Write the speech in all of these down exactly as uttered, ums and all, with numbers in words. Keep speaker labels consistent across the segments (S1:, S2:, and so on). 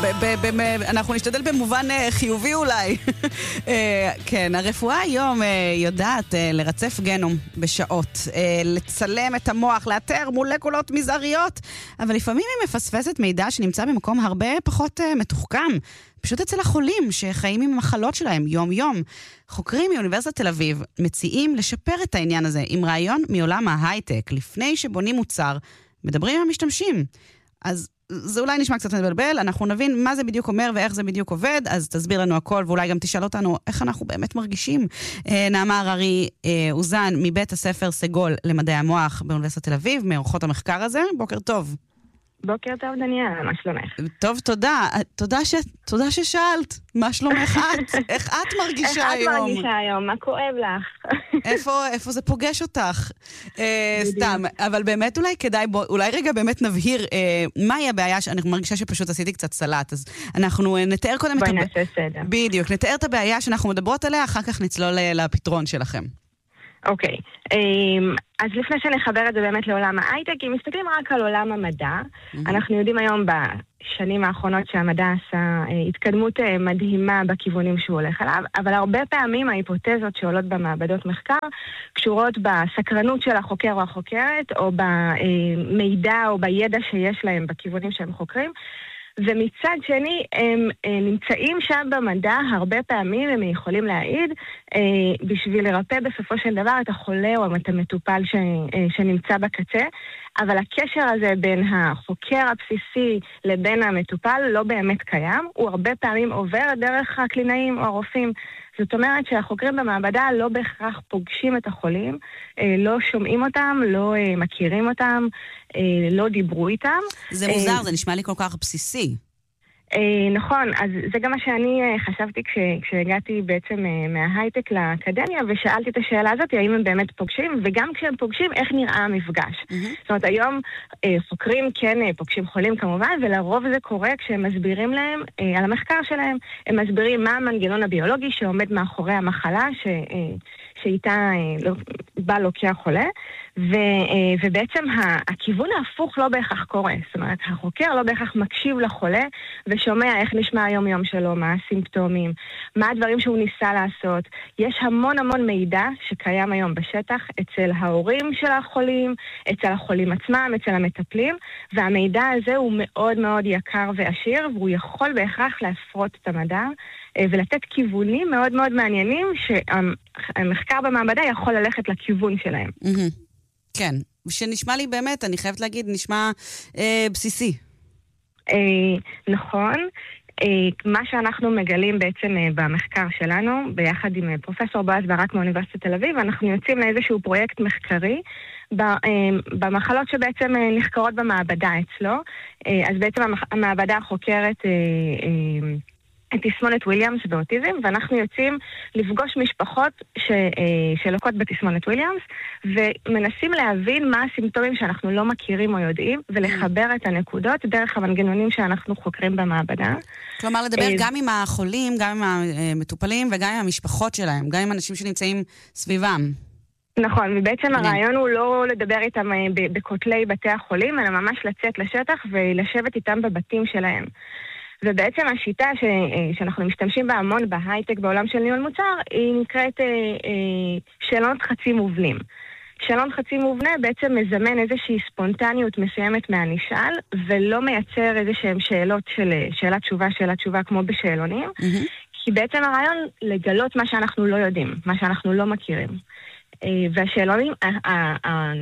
S1: אנחנו נשתדל במובן חיובי אולי. כן, הרפואה היום יודעת לרצף גנום בשעות, לצלם את המוח, לאתר מולקולות מזעריות, אבל לפעמים היא מפספסת מידע שנמצא במקום הרבה פחות מתוחכם, פשוט אצל החולים שחיים עם המחלות שלהם יום-יום. חוקרים מאוניברסיטת תל אביב מציעים לשפר את העניין הזה עם רעיון מעולם ההייטק. לפני שבונים מוצר, מדברים עם המשתמשים. אז זה אולי נשמע קצת מבלבל, אנחנו נבין מה זה בדיוק אומר ואיך זה בדיוק עובד, אז תסביר לנו הכל, ואולי גם תשאל אותנו איך אנחנו באמת מרגישים. נעמה הררי אוזן מבית הספר סגול למדעי המוח באוניברסיטת תל אביב, מאורחות המחקר הזה. בוקר טוב.
S2: בוקר טוב, דניאל, מה שלומך?
S1: טוב, תודה. תודה, ש... תודה ששאלת. מה שלומך את? איך את מרגישה היום?
S2: איך את מרגישה היום? מה כואב לך?
S1: איפה, איפה זה פוגש אותך? אה, סתם, אבל באמת אולי כדאי, בוא, אולי רגע באמת נבהיר אה, מהי הבעיה, שאני מרגישה שפשוט עשיתי קצת סלט, אז אנחנו נתאר קודם את הבעיה.
S2: בואי נעשה סדר.
S1: בדיוק, נתאר את הבעיה שאנחנו מדברות עליה, אחר כך נצלול לפתרון שלכם.
S2: אוקיי, אז לפני שנחבר את זה באמת לעולם ההייטק, אם מסתכלים רק על עולם המדע, אנחנו יודעים היום בשנים האחרונות שהמדע עשה התקדמות מדהימה בכיוונים שהוא הולך עליו, אבל הרבה פעמים ההיפותזות שעולות במעבדות מחקר קשורות בסקרנות של החוקר או החוקרת, או במידע או בידע שיש להם בכיוונים שהם חוקרים, ומצד שני, הם נמצאים שם במדע, הרבה פעמים הם יכולים להעיד בשביל לרפא בסופו של דבר את החולה או את המטופל שנמצא בקצה, אבל הקשר הזה בין החוקר הבסיסי לבין המטופל לא באמת קיים, הוא הרבה פעמים עובר דרך הקלינאים או הרופאים. זאת אומרת שהחוקרים במעבדה לא בהכרח פוגשים את החולים, לא שומעים אותם, לא מכירים אותם, לא דיברו איתם.
S1: זה מוזר, זה נשמע לי כל כך בסיסי.
S2: נכון, אז זה גם מה שאני חשבתי כש, כשהגעתי בעצם מההייטק לאקדמיה, ושאלתי את השאלה הזאת, האם הם באמת פוגשים, וגם כשהם פוגשים, איך נראה המפגש. Mm-hmm. זאת אומרת, היום חוקרים כן פוגשים חולים כמובן, ולרוב זה קורה כשהם מסבירים להם על המחקר שלהם, הם מסבירים מה המנגנון הביולוגי שעומד מאחורי המחלה, ש... שאיתה בא לוקח חולה, ו, ובעצם הכיוון ההפוך לא בהכרח קורה. זאת אומרת, החוקר לא בהכרח מקשיב לחולה, ושומע איך נשמע היום יום שלו, מה הסימפטומים, מה הדברים שהוא ניסה לעשות. יש המון המון מידע שקיים היום בשטח, אצל ההורים של החולים, אצל החולים עצמם, אצל המטפלים, והמידע הזה הוא מאוד מאוד יקר ועשיר, והוא יכול בהכרח להפרות את המדע, ולתת כיוונים מאוד מאוד מעניינים שהמחקר במעבדה יכול ללכת לכיוון שלהם.
S1: כן, שנשמע לי באמת, אני חייבת להגיד, נשמע אה, בסיסי.
S2: אה, נכון. אה, מה שאנחנו מגלים בעצם אה, במחקר שלנו, ביחד עם אה, פרופסור בועז ברק מאוניברסיטת תל אביב, אנחנו יוצאים לאיזשהו פרויקט מחקרי, במחלות שבעצם אה, נחקרות במעבדה אצלו. אה, אז בעצם המעבדה חוקרת... אה, אה, תסמונת וויליאמס באוטיזם, ואנחנו יוצאים לפגוש משפחות ש, שלוקות בתסמונת וויליאמס, ומנסים להבין מה הסימפטומים שאנחנו לא מכירים או יודעים, ולחבר את הנקודות דרך המנגנונים שאנחנו חוקרים במעבדה.
S1: כלומר, לדבר גם עם החולים, גם עם המטופלים, וגם עם המשפחות שלהם, גם עם אנשים שנמצאים סביבם.
S2: נכון, ובעצם הרעיון הוא לא לדבר איתם בכותלי בתי החולים, אלא ממש לצאת לשטח ולשבת איתם בבתים שלהם. ובעצם השיטה ש, שאנחנו משתמשים בה המון בהייטק בעולם של ניהול מוצר, היא נקראת אה, אה, שאלון חצי מובנים. שאלון חצי מובנה בעצם מזמן איזושהי ספונטניות מסוימת מהנשאל, ולא מייצר איזשהם שאלות של שאלה תשובה, שאלה תשובה כמו בשאלונים, mm-hmm. כי בעצם הרעיון לגלות מה שאנחנו לא יודעים, מה שאנחנו לא מכירים. אה, והשאלונים... ה, ה, ה,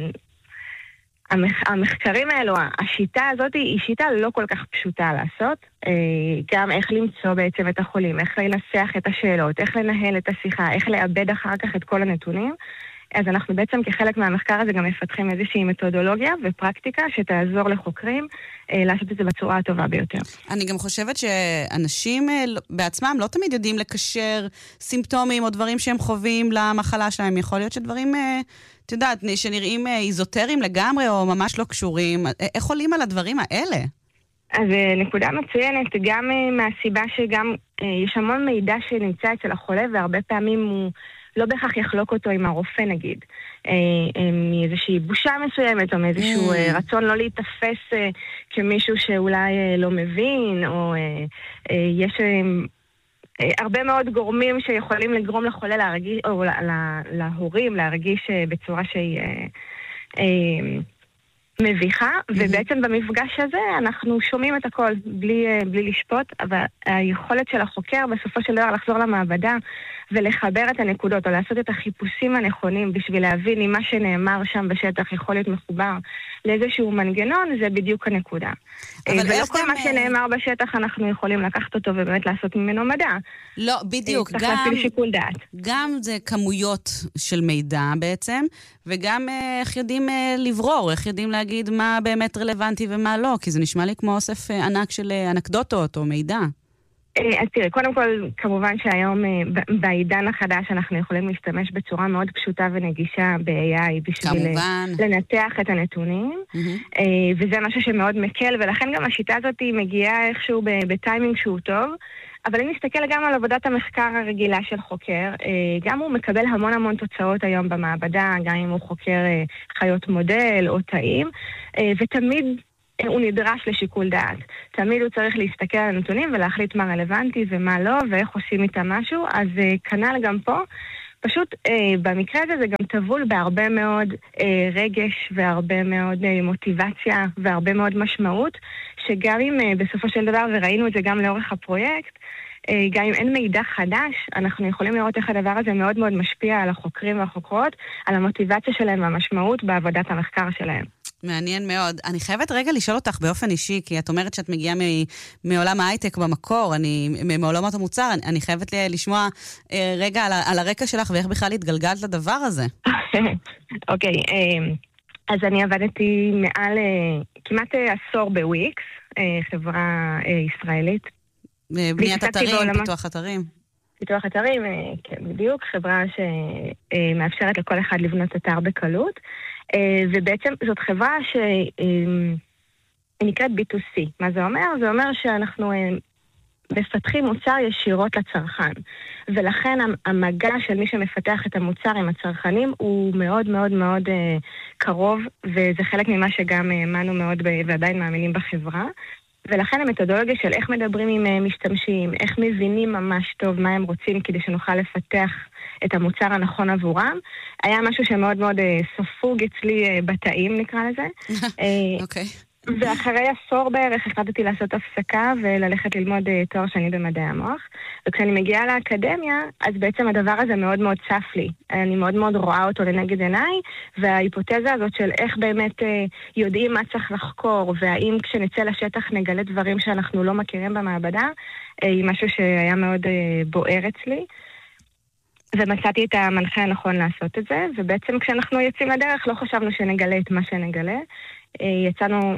S2: המחקרים האלו, השיטה הזאת היא שיטה לא כל כך פשוטה לעשות, גם איך למצוא בעצם את החולים, איך לנסח את השאלות, איך לנהל את השיחה, איך לאבד אחר כך את כל הנתונים. אז אנחנו בעצם כחלק מהמחקר הזה גם מפתחים איזושהי מתודולוגיה ופרקטיקה שתעזור לחוקרים לעשות את זה בצורה הטובה ביותר.
S1: אני גם חושבת שאנשים בעצמם לא תמיד יודעים לקשר סימפטומים או דברים שהם חווים למחלה שלהם. יכול להיות שדברים, את יודעת, שנראים איזוטריים לגמרי או ממש לא קשורים. איך עולים על הדברים האלה?
S2: אז נקודה מצוינת, גם מהסיבה שגם יש המון מידע שנמצא אצל החולה, והרבה פעמים הוא לא בהכרח יחלוק אותו עם הרופא נגיד, מאיזושהי בושה מסוימת, או מאיזשהו רצון לא להתאפס כמישהו שאולי לא מבין, או יש הרבה מאוד גורמים שיכולים לגרום לחולה להרגיש, או להורים להרגיש בצורה שהיא מביכה, ובעצם במפגש הזה אנחנו שומעים את הכל בלי, בלי לשפוט, אבל היכולת של החוקר בסופו של דבר לחזור למעבדה ולחבר את הנקודות, או לעשות את החיפושים הנכונים בשביל להבין אם מה שנאמר שם בשטח יכול להיות מחובר לאיזשהו מנגנון, זה בדיוק הנקודה. ולא כל מה שנאמר בשטח אנחנו יכולים לקחת אותו ובאמת לעשות ממנו מדע.
S1: לא, בדיוק.
S2: צריך להפעיל שיקול דעת.
S1: גם זה כמויות של מידע בעצם, וגם איך יודעים לברור, איך יודעים להגיד מה באמת רלוונטי ומה לא, כי זה נשמע לי כמו אוסף ענק של אנקדוטות או מידע.
S2: אז תראה, קודם כל, כמובן שהיום בעידן החדש אנחנו יכולים להשתמש בצורה מאוד פשוטה ונגישה ב-איי איי בשביל
S1: כמובן.
S2: לנתח את הנתונים, mm-hmm. וזה משהו שמאוד מקל, ולכן גם השיטה הזאת מגיעה איכשהו בטיימינג שהוא טוב, אבל אם נסתכל גם על עבודת המחקר הרגילה של חוקר, גם הוא מקבל המון המון תוצאות היום במעבדה, גם אם הוא חוקר חיות מודל או תאים, ותמיד הוא נדרש לשיקול דעת. תמיד הוא צריך להסתכל על הנתונים ולהחליט מה רלוונטי ומה לא, ואיך עושים איתם משהו. אז כנ"ל גם פה. פשוט במקרה הזה זה גם טבול בהרבה מאוד רגש והרבה מאוד מוטיבציה והרבה מאוד משמעות, שגם אם בסופו של דבר, וראינו את זה גם לאורך הפרויקט, גם אם אין מידע חדש, אנחנו יכולים לראות איך הדבר הזה מאוד מאוד משפיע על החוקרים והחוקרות, על המוטיבציה שלהם והמשמעות בעבודת המחקר שלהם.
S1: מעניין מאוד. אני חייבת רגע לשאול אותך באופן אישי, כי את אומרת שאת מגיעה מ- מעולם ההייטק במקור, אני, מעולמות המוצר, אני, אני חייבת לשמוע אה, רגע על, על הרקע שלך ואיך בכלל התגלגלת לדבר הזה.
S2: אוקיי, okay, אז אני עבדתי מעל כמעט עשור בוויקס, חברה ישראלית.
S1: בניית אתרים, פיתוח אתרים.
S2: פיתוח אתרים, כן, בדיוק, חברה שמאפשרת לכל אחד לבנות אתר בקלות. ובעצם זאת חברה שנקראת בי טו סי. מה זה אומר? זה אומר שאנחנו מפתחים מוצר ישירות לצרכן. ולכן המגע של מי שמפתח את המוצר עם הצרכנים הוא מאוד מאוד מאוד קרוב, וזה חלק ממה שגם האמנו מאוד ועדיין מאמינים בחברה. ולכן המתודולוגיה של איך מדברים עם משתמשים, איך מבינים ממש טוב מה הם רוצים כדי שנוכל לפתח את המוצר הנכון עבורם, היה משהו שמאוד מאוד ספוג אצלי בתאים, נקרא לזה.
S1: אוקיי.
S2: ואחרי עשור בערך החלטתי לעשות הפסקה וללכת ללמוד תואר שני במדעי המוח. וכשאני מגיעה לאקדמיה, אז בעצם הדבר הזה מאוד מאוד צף לי. אני מאוד מאוד רואה אותו לנגד עיניי, וההיפותזה הזאת של איך באמת יודעים מה צריך לחקור, והאם כשנצא לשטח נגלה דברים שאנחנו לא מכירים במעבדה, היא משהו שהיה מאוד בוער אצלי. ומצאתי את המנחה הנכון לעשות את זה, ובעצם כשאנחנו יוצאים לדרך לא חשבנו שנגלה את מה שנגלה. יצאנו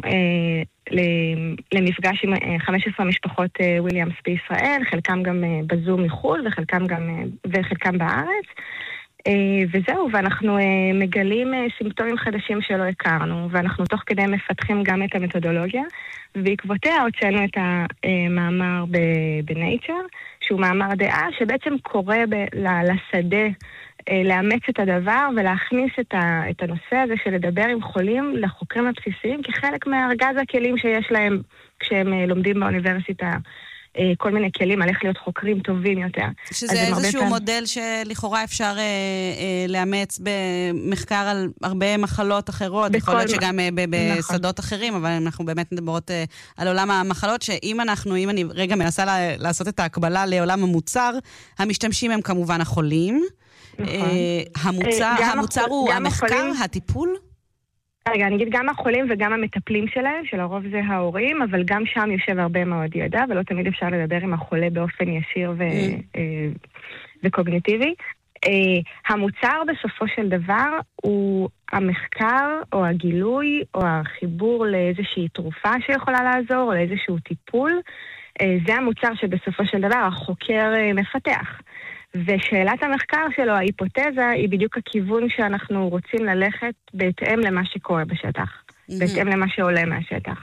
S2: למפגש עם חמש עשרה משפחות וויליאמס בישראל, חלקם גם בזום מחול וחלקם גם וחלקם בארץ. וזהו, ואנחנו מגלים סימפטומים חדשים שלא הכרנו, ואנחנו תוך כדי מפתחים גם את המתודולוגיה, ובעקבותיה הוצאנו את המאמר בנייצ'ר, שהוא מאמר דעה שבעצם קורא לשדה לאמץ את הדבר ולהכניס את, ה, את הנושא הזה של לדבר עם חולים לחוקרים הבסיסיים כחלק מארגז הכלים שיש להם כשהם לומדים באוניברסיטה כל מיני כלים על איך להיות חוקרים טובים יותר.
S1: שזה איזשהו פעם... מודל שלכאורה אפשר אה, אה, לאמץ במחקר על הרבה מחלות אחרות, יכול להיות שגם אה, בשדות נכון. אחרים, אבל אנחנו באמת מדברות אה, על עולם המחלות, שאם אנחנו, אם אני רגע מנסה לה, לעשות את ההקבלה לעולם המוצר, המשתמשים הם כמובן החולים, נכון. אה, המוצר, אה, המוצר החול, הוא המחקר, החולים... הטיפול?
S2: רגע, אני אגיד גם החולים וגם המטפלים שלהם, שלרוב זה ההורים, אבל גם שם יושב הרבה מאוד ידע, ולא תמיד אפשר לדבר עם החולה באופן ישיר ו- mm. וקוגניטיבי. המוצר בסופו של דבר הוא המחקר או הגילוי או החיבור לאיזושהי תרופה שיכולה לעזור או לאיזשהו טיפול. זה המוצר שבסופו של דבר החוקר מפתח. ושאלת המחקר שלו, ההיפותזה, היא בדיוק הכיוון שאנחנו רוצים ללכת בהתאם למה שקורה בשטח. בהתאם למה שעולה מהשטח.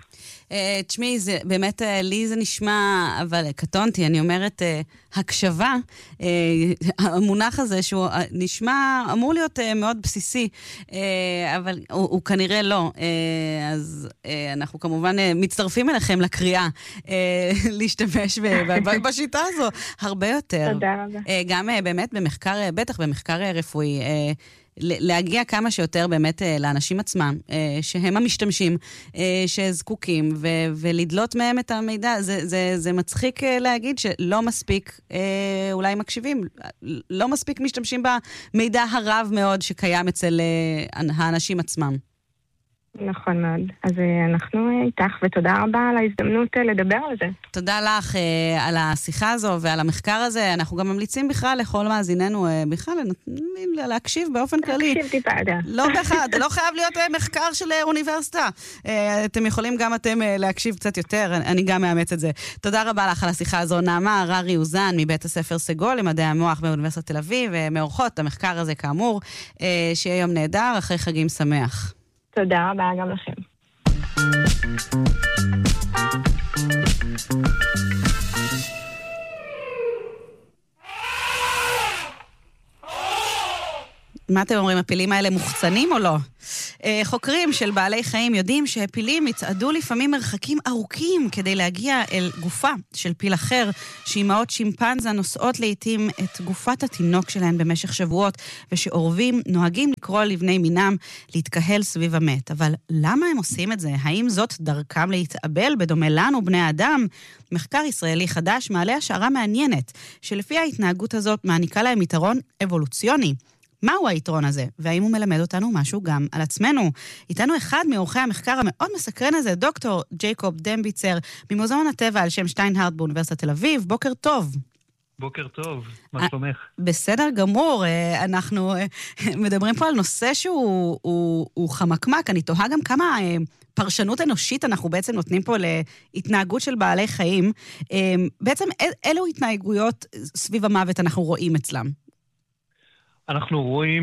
S1: תשמעי, זה באמת, לי זה נשמע, אבל קטונתי, אני אומרת, הקשבה, המונח הזה שהוא נשמע, אמור להיות מאוד בסיסי, אבל הוא, הוא כנראה לא. אז אנחנו כמובן מצטרפים אליכם לקריאה להשתמש בשיטה הזו הרבה יותר.
S2: תודה רבה.
S1: גם באמת במחקר, בטח במחקר רפואי, להגיע כמה שיותר באמת לאנשים עצמם, שהם המשתמשים, שזקוקים, ולדלות מהם את המידע. זה, זה, זה מצחיק להגיד שלא מספיק, אולי מקשיבים, לא מספיק משתמשים במידע הרב מאוד שקיים אצל האנשים עצמם.
S2: נכון מאוד. אז אנחנו איתך, ותודה רבה על ההזדמנות לדבר על זה.
S1: תודה לך אה, על השיחה הזו ועל המחקר הזה. אנחנו גם ממליצים בכלל לכל מאזיננו, אה, בכלל להקשיב באופן כללי.
S2: להקשיב טיפה, דה.
S1: לא בכלל, זה לא חייב להיות אה, מחקר של אה, אוניברסיטה. אה, אתם יכולים גם אתם אה, להקשיב קצת יותר, אני, אני גם מאמץ את זה. תודה רבה לך על השיחה הזו. נעמה הררי אוזן מבית הספר סגול למדעי המוח באוניברסיטת תל אביב, ומאורחות המחקר הזה כאמור, אה, שיהיה יום נהדר, אחרי חגים שמח.
S2: תודה רבה גם לכם.
S1: מה אתם אומרים, הפילים האלה מוחצנים או לא? חוקרים של בעלי חיים יודעים שהפילים יצעדו לפעמים מרחקים ארוכים כדי להגיע אל גופה של פיל אחר, שאימהות שימפנזה נושאות לעתים את גופת התינוק שלהן במשך שבועות, ושעורבים נוהגים לקרוא לבני מינם להתקהל סביב המת. אבל למה הם עושים את זה? האם זאת דרכם להתאבל בדומה לנו, בני האדם? מחקר ישראלי חדש מעלה השערה מעניינת, שלפי ההתנהגות הזאת מעניקה להם יתרון אבולוציוני. מהו היתרון הזה? והאם הוא מלמד אותנו משהו גם על עצמנו? איתנו אחד מאורחי המחקר המאוד מסקרן הזה, דוקטור ג'ייקוב דמביצר, ממוזיאון הטבע על שם שטיינהרט באוניברסיטת תל אביב. בוקר טוב.
S3: בוקר טוב, מה שלומך?
S1: בסדר גמור, אנחנו מדברים פה על נושא שהוא הוא, הוא חמקמק. אני תוהה גם כמה פרשנות אנושית אנחנו בעצם נותנים פה להתנהגות של בעלי חיים. בעצם אילו התנהגויות סביב המוות אנחנו רואים אצלם?
S3: אנחנו רואים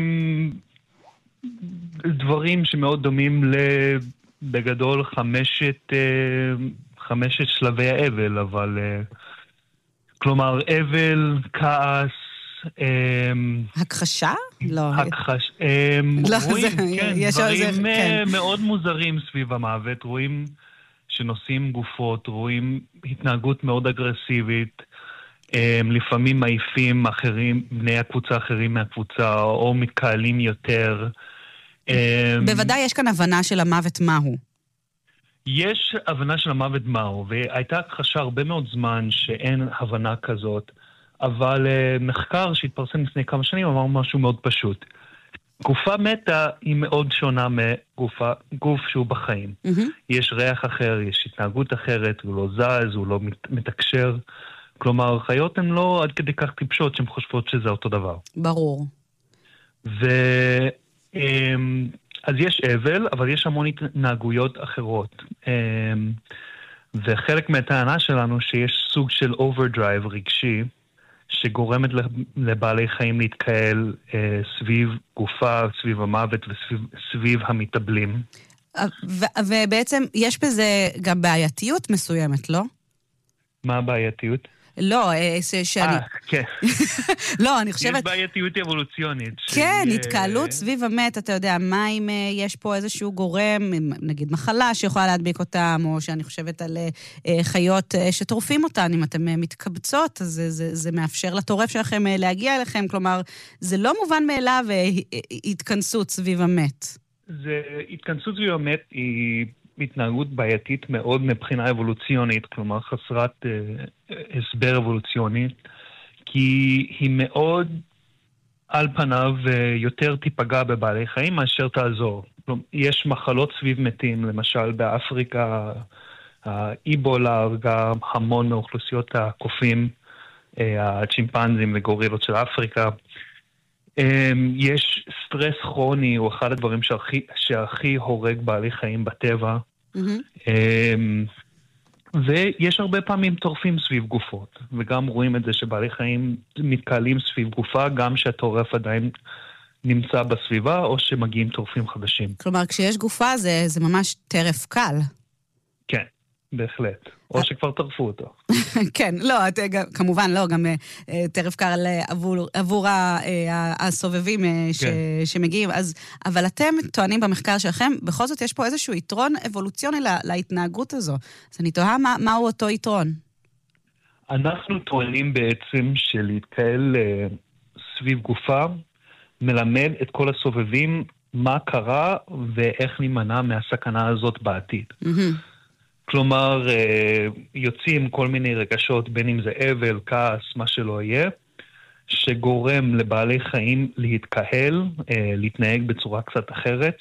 S3: דברים שמאוד דומים בגדול חמשת, חמשת שלבי האבל, אבל כלומר אבל, כעס,
S1: הכחשה? לא.
S3: הכחש, רואים, כן, דברים מאוד מוזרים סביב המוות, רואים שנושאים גופות, רואים התנהגות מאוד אגרסיבית, לפעמים מעיפים אחרים, בני הקבוצה אחרים מהקבוצה, או מתקהלים יותר.
S1: בוודאי יש כאן הבנה של המוות מהו.
S3: יש הבנה של המוות מהו, והייתה הכחשה הרבה מאוד זמן שאין הבנה כזאת, אבל מחקר שהתפרסם לפני כמה שנים אמר משהו מאוד פשוט. גופה מתה היא מאוד שונה מגוף שהוא בחיים. יש ריח אחר, יש התנהגות אחרת, הוא לא זז, הוא לא מתקשר. כלומר, חיות הן לא עד כדי כך טיפשות שהן חושבות שזה אותו דבר.
S1: ברור.
S3: ו... אז יש אבל, אבל יש המון התנהגויות אחרות. וחלק מהטענה שלנו שיש סוג של overdrive רגשי, שגורמת לבעלי חיים להתקהל סביב גופה, סביב המוות וסביב המתאבלים.
S1: ו- ובעצם יש בזה גם בעייתיות מסוימת, לא?
S3: מה הבעייתיות?
S1: לא, שאני...
S3: אה, כן.
S1: לא, אני חושבת...
S3: יש בעייתיות אבולוציונית.
S1: כן, התקהלות סביב המת, אתה יודע, מה אם יש פה איזשהו גורם, נגיד מחלה שיכולה להדביק אותם, או שאני חושבת על חיות שטורפים אותן, אם אתן מתקבצות, אז זה, זה, זה מאפשר לטורף שלכם להגיע אליכם, כלומר, זה לא מובן מאליו התכנסות סביב המת.
S3: זה, התכנסות סביב המת היא... התנהגות בעייתית מאוד מבחינה אבולוציונית, כלומר חסרת אה, הסבר אבולוציוני, כי היא מאוד על פניו אה, יותר תיפגע בבעלי חיים מאשר תעזור. כלומר, יש מחלות סביב מתים, למשל באפריקה, האיבולה הרגה המון מאוכלוסיות הקופים, אה, הצ'ימפנזים וגורילות של אפריקה. אה, יש סטרס כרוני, הוא אחד הדברים שהכי, שהכי הורג בעלי חיים בטבע. Mm-hmm. ויש הרבה פעמים טורפים סביב גופות, וגם רואים את זה שבעלי חיים מתקהלים סביב גופה, גם שהטורף עדיין נמצא בסביבה, או שמגיעים טורפים חדשים.
S1: כלומר, כשיש גופה זה, זה ממש טרף קל.
S3: כן. בהחלט. או שכבר טרפו אותו.
S1: כן, לא, כמובן, לא, גם טרף קל עבור הסובבים שמגיעים. אבל אתם טוענים במחקר שלכם, בכל זאת יש פה איזשהו יתרון אבולוציוני להתנהגות הזו. אז אני תוהה מהו אותו יתרון.
S3: אנחנו טוענים בעצם שלהתקהל סביב גופה, מלמד את כל הסובבים מה קרה ואיך נימנע מהסכנה הזאת בעתיד. כלומר, יוצאים כל מיני רגשות, בין אם זה אבל, כעס, מה שלא יהיה, שגורם לבעלי חיים להתקהל, להתנהג בצורה קצת אחרת,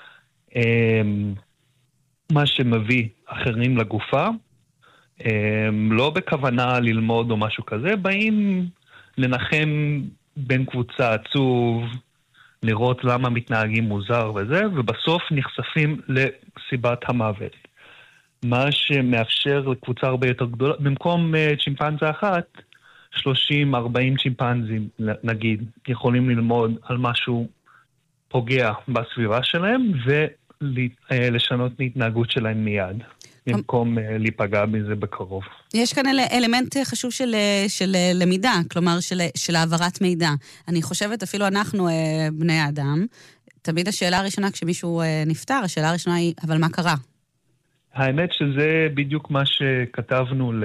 S3: מה שמביא אחרים לגופה, לא בכוונה ללמוד או משהו כזה, באים לנחם בין קבוצה עצוב, לראות למה מתנהגים מוזר וזה, ובסוף נחשפים לסיבת המוות. מה שמאפשר לקבוצה הרבה יותר גדולה, במקום צ'ימפנזה אחת, שלושים ארבעים צ'ימפנזים, נגיד, יכולים ללמוד על משהו פוגע בסביבה שלהם, ולשנות התנהגות שלהם מיד, במקום להיפגע מזה בקרוב.
S1: יש כאן אלמנט חשוב של, של למידה, כלומר של, של העברת מידע. אני חושבת אפילו אנחנו, בני האדם, תמיד השאלה הראשונה כשמישהו נפטר, השאלה הראשונה היא, אבל מה קרה?
S3: האמת שזה בדיוק מה שכתבנו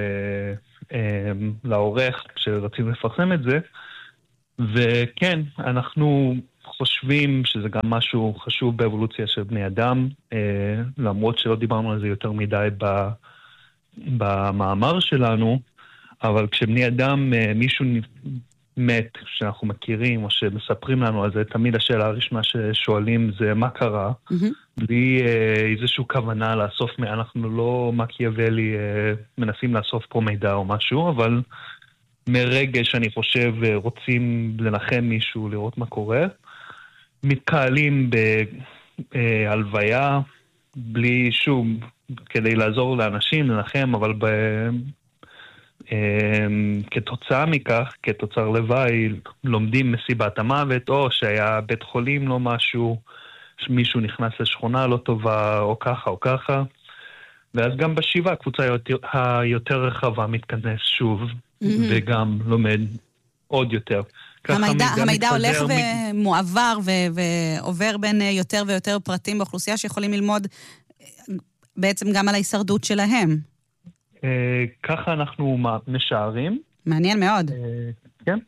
S3: לעורך כשרצינו לפרסם את זה, וכן, אנחנו חושבים שזה גם משהו חשוב באבולוציה של בני אדם, למרות שלא דיברנו על זה יותר מדי במאמר שלנו, אבל כשבני אדם, מישהו מת, שאנחנו מכירים או שמספרים לנו על זה, תמיד השאלה הראשונה ששואלים זה מה קרה, mm-hmm. בלי אה, איזשהו כוונה לאסוף, אנחנו לא מקיאוולי אה, מנסים לאסוף פה מידע או משהו, אבל מרגע שאני חושב רוצים לנחם מישהו, לראות מה קורה, מתקהלים בהלוויה, בלי שום, כדי לעזור לאנשים, לנחם, אבל ב... כתוצאה מכך, כתוצר לוואי, לומדים מסיבת המוות, או שהיה בית חולים לא משהו, מישהו נכנס לשכונה לא טובה, או ככה או ככה. ואז גם בשבעה, הקבוצה היותר, היותר רחבה מתכנס שוב, mm-hmm. וגם לומד עוד יותר.
S1: המידע, המידע הולך מ... ומועבר ו- ועובר בין יותר ויותר פרטים באוכלוסייה שיכולים ללמוד בעצם גם על ההישרדות שלהם.
S3: ככה אנחנו משערים.
S1: מעניין מאוד.
S3: כן.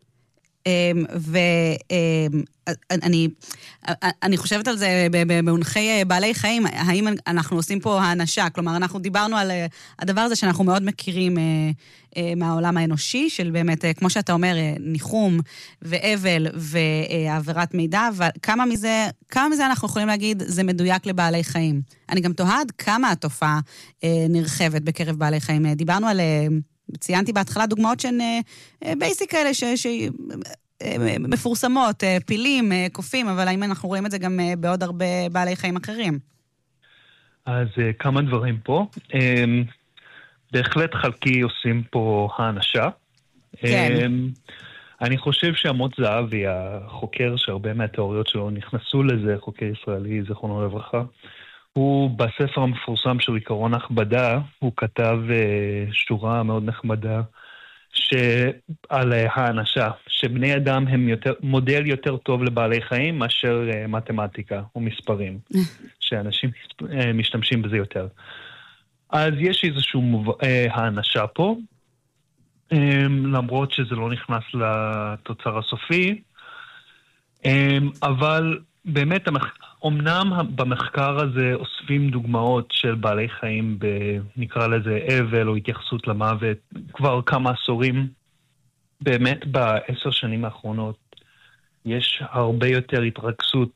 S1: ואני אני חושבת על זה במונחי בעלי חיים, האם אנחנו עושים פה האנשה, כלומר אנחנו דיברנו על הדבר הזה שאנחנו מאוד מכירים מהעולם האנושי, של באמת, כמו שאתה אומר, ניחום ואבל והעברת מידע, וכמה מזה, כמה מזה אנחנו יכולים להגיד זה מדויק לבעלי חיים. אני גם תוהה עד כמה התופעה נרחבת בקרב בעלי חיים. דיברנו על... ציינתי בהתחלה דוגמאות שהן בייסיק כאלה שמפורסמות, פילים, קופים, אבל האם אנחנו רואים את זה גם בעוד הרבה בעלי חיים אחרים?
S3: אז כמה דברים פה. בהחלט חלקי עושים פה האנשה.
S1: כן.
S3: אני חושב שעמות זהבי, החוקר שהרבה מהתיאוריות שלו נכנסו לזה, חוקר ישראלי, זכרונו לברכה, הוא בספר המפורסם של עיקרון הכבדה, הוא כתב uh, שורה מאוד נחמדה על האנשה, שבני אדם הם יותר, מודל יותר טוב לבעלי חיים מאשר uh, מתמטיקה או מספרים, שאנשים uh, משתמשים בזה יותר. אז יש איזשהו מוב... uh, האנשה פה, um, למרות שזה לא נכנס לתוצר הסופי, um, אבל באמת המחקר, אמנם במחקר הזה אוספים דוגמאות של בעלי חיים, נקרא לזה אבל או התייחסות למוות, כבר כמה עשורים. באמת בעשר שנים האחרונות יש הרבה יותר התרכזות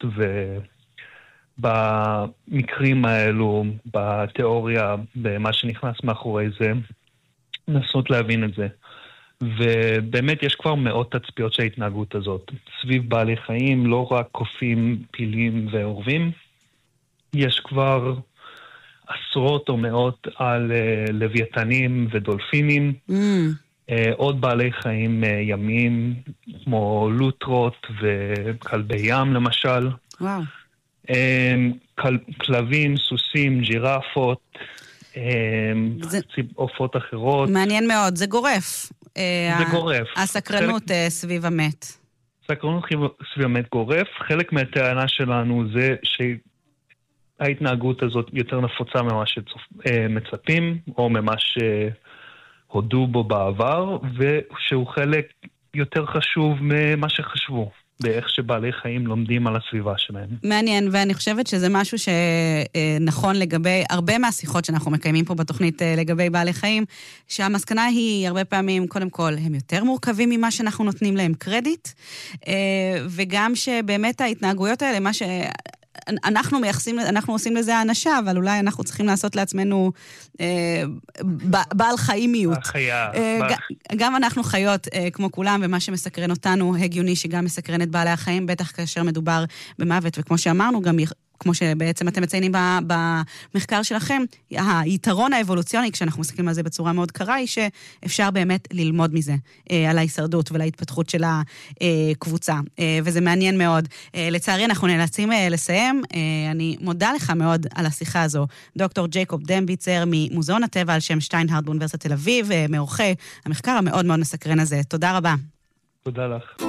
S3: ובמקרים האלו, בתיאוריה, במה שנכנס מאחורי זה, לנסות להבין את זה. ובאמת יש כבר מאות תצפיות של ההתנהגות הזאת. סביב בעלי חיים, לא רק קופים, פילים ועורבים, יש כבר עשרות או מאות על uh, לוויתנים ודולפינים, mm. uh, עוד בעלי חיים uh, ימים, כמו לוטרות וכלבי ים למשל.
S1: וואו.
S3: Uh, כל, כלבים, סוסים, ג'ירפות, עופות אחרות.
S1: מעניין מאוד, זה גורף.
S3: זה גורף.
S1: הסקרנות סביב המת.
S3: סקרנות סביב המת גורף. חלק מהטענה שלנו זה שההתנהגות הזאת יותר נפוצה ממה שמצפים, או ממה שהודו בו בעבר, ושהוא חלק יותר חשוב ממה שחשבו. באיך שבעלי חיים לומדים על הסביבה שלהם.
S1: מעניין, ואני חושבת שזה משהו שנכון לגבי הרבה מהשיחות שאנחנו מקיימים פה בתוכנית לגבי בעלי חיים, שהמסקנה היא הרבה פעמים, קודם כל, הם יותר מורכבים ממה שאנחנו נותנים להם קרדיט, וגם שבאמת ההתנהגויות האלה, מה ש... אנחנו מייחסים, אנחנו עושים לזה האנשה, אבל אולי אנחנו צריכים לעשות לעצמנו אה, בעל חיימיות.
S3: החיה.
S1: אה, ג, גם אנחנו חיות אה, כמו כולם, ומה שמסקרן אותנו הגיוני שגם מסקרן את בעלי החיים, בטח כאשר מדובר במוות, וכמו שאמרנו, גם כמו שבעצם אתם מציינים במחקר שלכם, היתרון האבולוציוני, כשאנחנו מסתכלים על זה בצורה מאוד קרה, היא שאפשר באמת ללמוד מזה, על ההישרדות ולהתפתחות של הקבוצה, וזה מעניין מאוד. לצערי אנחנו נאלצים לסיים, אני מודה לך מאוד על השיחה הזו, דוקטור ג'ייקוב דמביצר ממוזיאון הטבע על שם שטיינהרד באוניברסיטת תל אביב, מעורכי המחקר המאוד מאוד מסקרן הזה. תודה רבה.
S3: תודה לך.